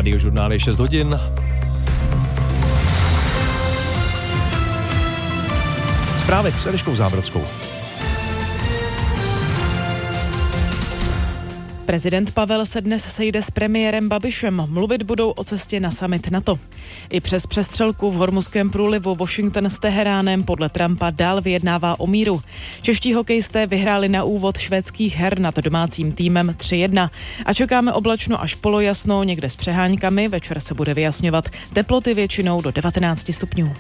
Radiožurnál je 6 hodin. Zprávy s Eliškou Zábrodskou. Prezident Pavel se dnes sejde s premiérem Babišem. Mluvit budou o cestě na summit NATO. I přes přestřelku v Hormuzském průlivu Washington s Teheránem podle Trumpa dál vyjednává o míru. Čeští hokejisté vyhráli na úvod švédských her nad domácím týmem 3-1. A čekáme oblačno až polojasno, někde s přeháňkami. Večer se bude vyjasňovat. Teploty většinou do 19 stupňů.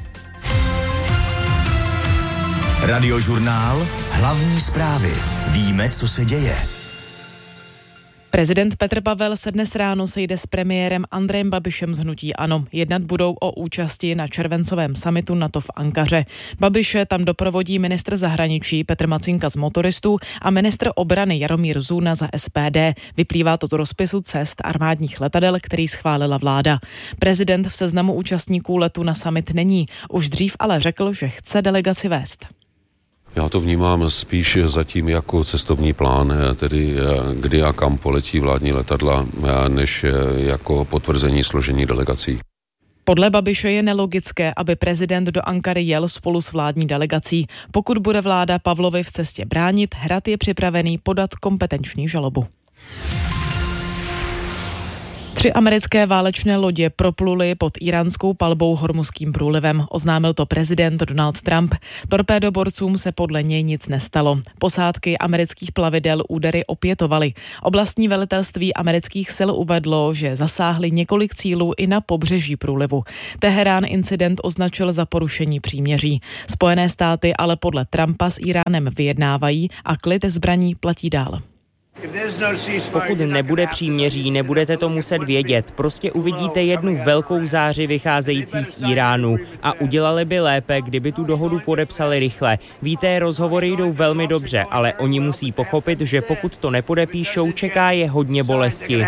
Radiožurnál, hlavní zprávy. Víme, co se děje. Prezident Petr Pavel se dnes ráno sejde s premiérem Andrejem Babišem z hnutí ANO. Jednat budou o účasti na červencovém summitu NATO v Ankaře. Babiše tam doprovodí ministr zahraničí Petr Macinka z Motoristů a ministr obrany Jaromír Zůna za SPD. Vyplývá to z rozpisu cest armádních letadel, který schválila vláda. Prezident v seznamu účastníků letu na summit není. Už dřív ale řekl, že chce delegaci vést. Já to vnímám spíš zatím jako cestovní plán, tedy kdy a kam poletí vládní letadla, než jako potvrzení složení delegací. Podle Babiše je nelogické, aby prezident do Ankary jel spolu s vládní delegací. Pokud bude vláda Pavlovi v cestě bránit, Hrad je připravený podat kompetenční žalobu. 3 americké válečné lodě propluly pod íránskou palbou Hormuzským průlivem. Oznámil to prezident Donald Trump. Torpédoborcům se podle něj nic nestalo. Posádky amerických plavidel údery opětovaly. Oblastní velitelství amerických sil uvedlo, že zasáhly několik cílů i na pobřeží průlivu. Teherán incident označil za porušení příměří. Spojené státy ale podle Trumpa s Íránem vyjednávají a klid zbraní platí dál. Pokud nebude příměří, nebudete to muset vědět. Prostě uvidíte jednu velkou záři vycházející z Iránu. A udělali by lépe, kdyby tu dohodu podepsali rychle. Víte, rozhovory jdou velmi dobře, ale oni musí pochopit, že pokud to nepodepíšou, čeká je hodně bolesti.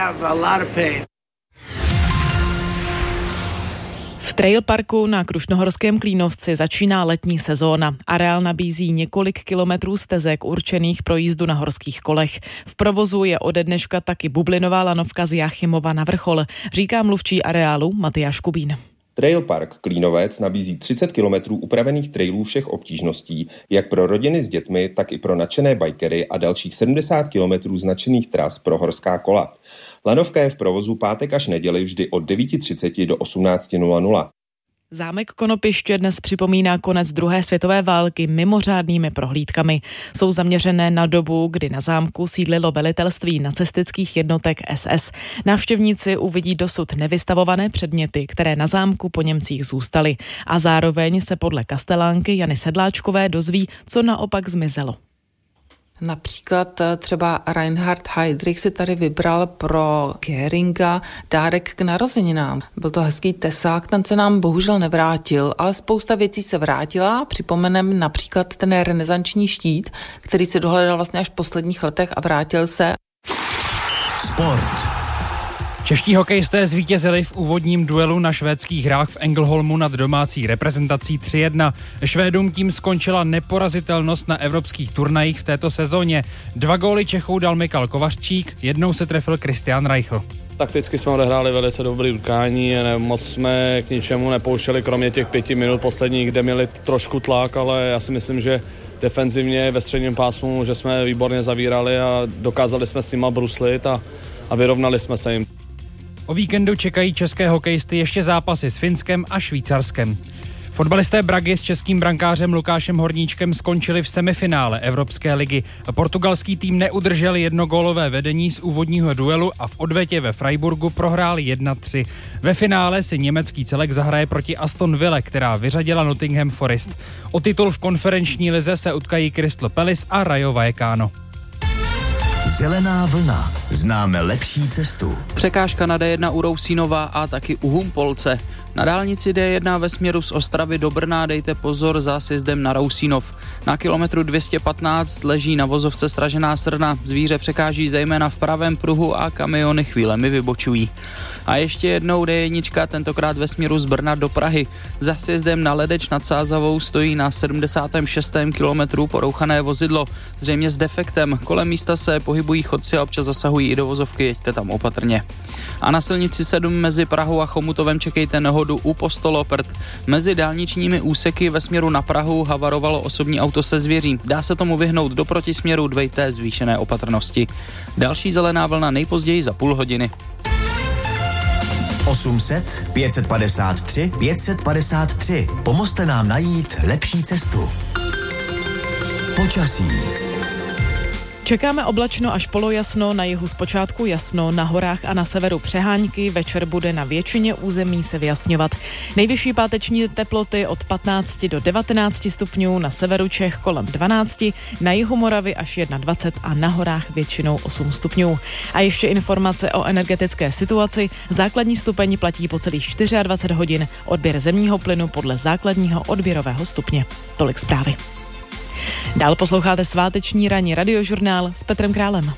V Trail parku na Krušnohorském Klínovci začíná letní sezóna. Areál nabízí několik kilometrů stezek určených pro jízdu na horských kolech. V provozu je ode dneška taky bublinová lanovka z Jáchymova na Vrchol, říká mluvčí areálu Matyáš Kubín. Trail Park Klínovec nabízí 30 kilometrů upravených trailů všech obtížností, jak pro rodiny s dětmi, tak i pro nadšené bikery a dalších 70 kilometrů značených tras pro horská kola. Lanovka je v provozu pátek až neděli vždy od 9:30 do 18:00. Zámek Konopiště dnes připomíná konec druhé světové války mimořádnými prohlídkami. Jsou zaměřené na dobu, kdy na zámku sídlilo velitelství nacistických jednotek SS. Návštěvníci uvidí dosud nevystavované předměty, které na zámku po Němcích zůstaly. A zároveň se podle kastelánky Jany Sedláčkové dozví, co naopak zmizelo. Například třeba Reinhard Heydrich si tady vybral pro Göringa dárek k narozeninám. Byl to hezký tesák, ten se nám bohužel nevrátil, ale spousta věcí se vrátila. Připomenem například ten renesanční štít, který se dohledal vlastně až v posledních letech a vrátil se. Sport. Čeští hokejisté zvítězili v úvodním duelu na švédských hrách v Ängelholmu nad domácí reprezentací 3-1. Švédům tím skončila neporazitelnost na evropských turnajích v této sezóně. 2 góly Čechů dal Mikal Kovařčík, jednou se trefil Christian Reichl. Takticky jsme odehráli velice dobrý utkání, moc jsme k ničemu nepouštěli, kromě těch 5 minut posledních, kde měli trošku tlak, ale já si myslím, že defenzivně ve středním pásmu, že jsme výborně zavírali a dokázali jsme s nima bruslit a vyrovnali jsme se jim. O víkendu čekají české hokejisty ještě zápasy s Finskem a Švýcarskem. Fotbalisté Bragy s českým brankářem Lukášem Horníčkem skončili v semifinále Evropské ligy. Portugalský tým neudržel jednogólové vedení z úvodního duelu a v odvetě ve Freiburgu prohráli 1-3. Ve finále si německý celek zahraje proti Aston Ville, která vyřadila Nottingham Forest. O titul v konferenční lize se utkají Crystal Palace a Rayo Vallecano. Zelená vlna. Známe lepší cestu. Překážka na D1 u Rousínova a taky u Humpolce. Na dálnici D1 ve směru z Ostravy do Brna dejte pozor za sjezdem na Rousínov. Na kilometru 215 leží na vozovce sražená srna. Zvíře překáží zejména v pravém pruhu a kamiony chvílemi vybočují. A ještě jednou D1, tentokrát ve směru z Brna do Prahy. Za sjezdem na Ledeč nad Sázavou stojí na 76. kilometru porouchané vozidlo, zřejmě s defektem. Kolem místa se pohybují chodci a občas zasahují i do vozovky, jeďte tam opatrně. A na silnici 7 mezi Prahou a Chomutovem čekejte nehodu u Postoloprt. Mezi dálničními úseky ve směru na Prahu havarovalo osobní auto se zvěří. Dá se tomu vyhnout do protisměru, dbejte zvýšené opatrnosti. Další zelená vlna nejpozději za půl hodiny. 800 553 553. Pomozte nám najít lepší cestu. Počasí. Čekáme oblačno až polojasno, na jihu zpočátku jasno, na horách a na severu přehánky, večer bude na většině území se vyjasňovat. Nejvyšší páteční teploty od 15 do 19 stupňů, na severu Čech kolem 12, na jihu Moravy až 21 a na horách většinou 8 stupňů. A ještě informace o energetické situaci. Základní stupeň platí po celých 24 hodin, odběr zemního plynu podle základního odběrového stupně. Tolik zprávy. Dál posloucháte sváteční ranní radiožurnál s Petrem Králem.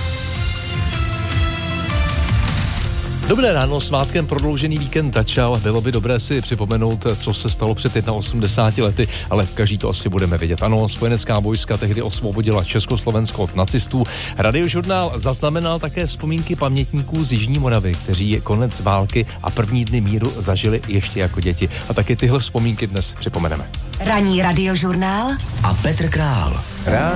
Dobré ráno, svátkem prodloužený víkend začal. Bylo by dobré si připomenout, co se stalo před 81 lety, ale každý to asi budeme vědět. Ano, spojenecká vojska tehdy osvobodila Československo od nacistů. Radiožurnál zaznamenal také vzpomínky pamětníků z Jižní Moravy, kteří konec války a první dny míru zažili ještě jako děti. A taky tyhle vzpomínky dnes připomeneme. Ranní radiožurnál a Petr Král.